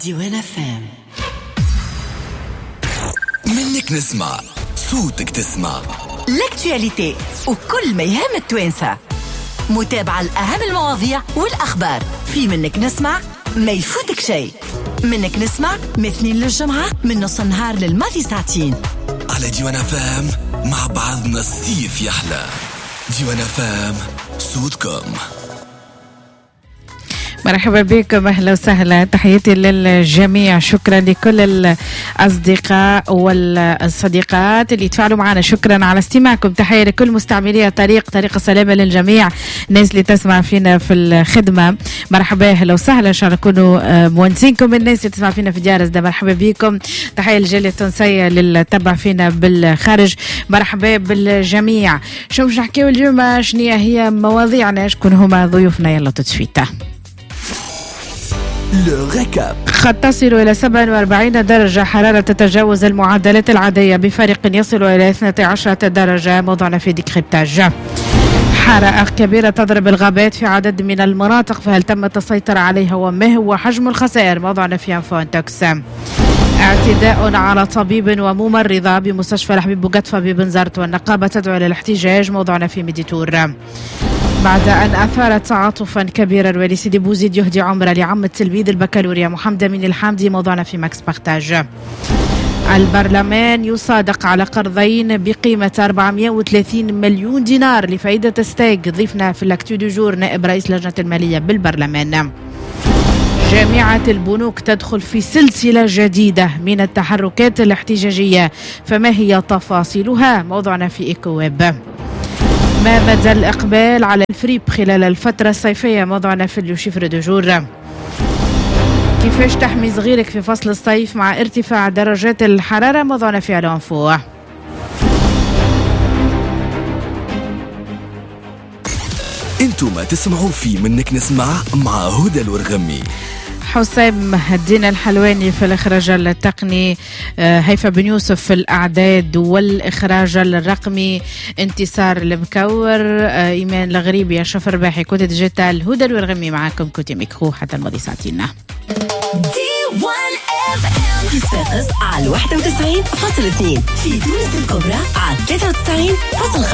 ديوان فام. منك نسمع صوتك تسمع لاكتواليتي وكل ما يهم التوانسة، متابعة الأهم المواضيع والأخبار في منك نسمع، ما يفوتك شيء. منك نسمع مثنين للجمعة من نص النهار للماضي ساعتين على ديوان فام. مع بعضنا الصيف يحلى. ديوان فام صوتكم. مرحبا بكم، أهلا وسهلا، تحياتي للجميع. شكرا لكل الأصدقاء والصديقات اللي تفاعلوا معنا، شكرا على استماعكم. تحية لكل مستعملي طريق السلامة للجميع، الناس اللي تسمع فينا في الخدمة مرحبا، أهلا وسهلا، إن شاء الله تكونوا مونسينكم. الناس اللي تسمع فينا في ديار ده مرحبا بكم. تحية للجالية التونسية اللي تتبع فينا بالخارج، مرحبا بالجميع. شو مش نحكيو اليوم؟ شنية هي مواضيعنا؟ شكون هما ضيوفنا؟ يلا تتفيتا. قد تصل إلى 47 درجة حرارة، تتجاوز المعدلات العادية بفارق يصل إلى 12 درجة. موضوعنا في ديكريبتاج. حرائق كبيرة تضرب الغابات في عدد من المناطق، فهل تم السيطرة عليها وما هو حجم الخسائر؟ موضوعنا في انفونتكس. اعتداء على طبيب وممرضة بمستشفى الحبيب بوغاتفا ببنزرت، والنقابة تدعو إلى الاحتجاج. موضوعنا في ميديتور. بعد أن أثارت تعاطفا كبيرا ولسيدي بوزيد يهدي عمره لعم التلميذ البكالوريا محمد أمين الحامدي. موضوعنا في ماكس بارتاج. البرلمان يصادق على قرضين بقيمة 430 مليون دينار لفائدة ستيك. ضيفنا في الاكتو دو جور نائب رئيس لجنة المالية بالبرلمان. جامعة البنوك تدخل في سلسلة جديدة من التحركات الاحتجاجية، فما هي تفاصيلها؟ موضوعنا في إيكوويب. ما مدى الإقبال على الفريب خلال الفترة الصيفية؟ موضوعنا في الشفر دو جور. كيفاش تحمي صغيرك في فصل الصيف مع ارتفاع درجات الحرارة؟ موضوعنا في الانفو. انتم تسمعوا في منك نسمع مع هدى الورغمي. حسام الدين الحلواني في الإخراج التقني، هيفا بن يوسف في الأعداد والإخراج الرقمي، انتصار المكور، إيمان الغريبي، أشرف الرباحي، كنت ديجيتال، هدى الورغمي معاكم، كنت ميكرو حتى الماضي ساعتين. في ساقس على 91.2 في تونس الكبرى على 93.5.